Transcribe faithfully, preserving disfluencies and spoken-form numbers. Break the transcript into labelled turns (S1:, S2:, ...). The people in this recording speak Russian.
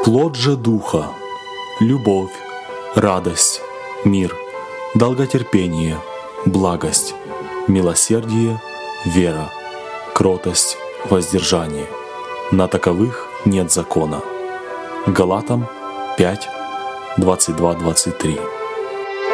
S1: Плод же Духа — любовь, радость, мир, долготерпение, благость, милосердие, вера, кротость, воздержание. На таковых нет закона. Галатам пять, двадцать два двадцать три.